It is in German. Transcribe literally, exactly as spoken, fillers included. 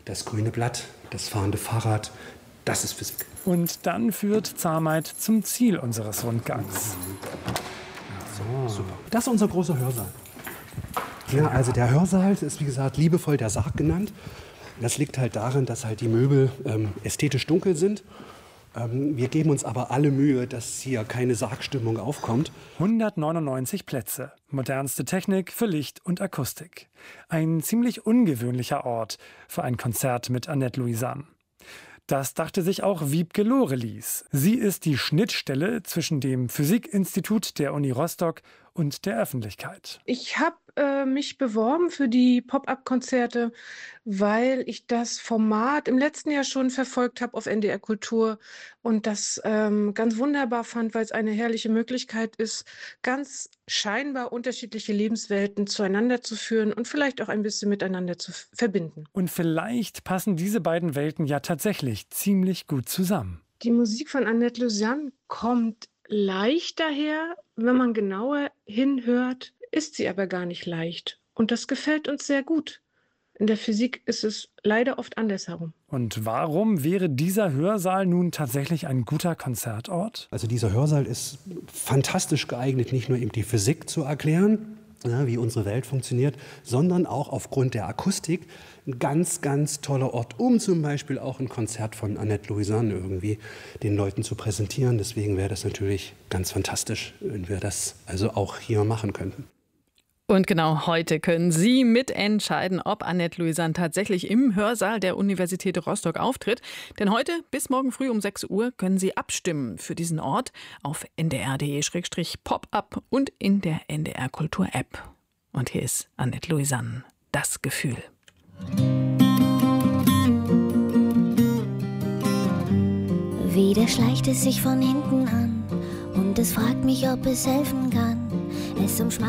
das grüne Blatt, das fahrende Fahrrad, das ist Physik. Und dann führt Zahnmeid zum Ziel unseres Rundgangs. So, super. Das ist unser großer Hörsaal. Ja, also der Hörsaal ist, wie gesagt, liebevoll der Sarg genannt. Das liegt halt darin, dass halt die Möbel ähm, ästhetisch dunkel sind. Ähm, wir geben uns aber alle Mühe, dass hier keine Sargstimmung aufkommt. hundertneunundneunzig Plätze, modernste Technik für Licht und Akustik. Ein ziemlich ungewöhnlicher Ort für ein Konzert mit Annette Louisanne. Das dachte sich auch Wiebke Lorelis. Sie ist die Schnittstelle zwischen dem Physikinstitut der Uni Rostock und der Öffentlichkeit. Ich habe äh, mich beworben für die Pop-up-Konzerte, weil ich das Format im letzten Jahr schon verfolgt habe auf N D R Kultur und das ähm, ganz wunderbar fand, weil es eine herrliche Möglichkeit ist, ganz scheinbar unterschiedliche Lebenswelten zueinander zu führen und vielleicht auch ein bisschen miteinander zu f- verbinden. Und vielleicht passen diese beiden Welten ja tatsächlich ziemlich gut zusammen. Die Musik von Annette Louisanne kommt leicht daher, wenn man genauer hinhört, ist sie aber gar nicht leicht. Und das gefällt uns sehr gut. In der Physik ist es leider oft andersherum. Und warum wäre dieser Hörsaal nun tatsächlich ein guter Konzertort? Also dieser Hörsaal ist fantastisch geeignet, nicht nur eben die Physik zu erklären, ja, wie unsere Welt funktioniert, sondern auch aufgrund der Akustik ein ganz, ganz toller Ort, um zum Beispiel auch ein Konzert von Annette Louisanne irgendwie den Leuten zu präsentieren. Deswegen wäre das natürlich ganz fantastisch, wenn wir das also auch hier machen könnten. Und genau heute können Sie mitentscheiden, ob Annette Louisanne tatsächlich im Hörsaal der Universität Rostock auftritt. Denn heute bis morgen früh um sechs Uhr können Sie abstimmen für diesen Ort auf n d r punkt d e slash pop-up und in der N D R Kultur App. Und hier ist Annette Louisanne, das Gefühl. Wieder schleicht es sich von hinten an und es fragt mich, ob es helfen kann. Es umschmeißt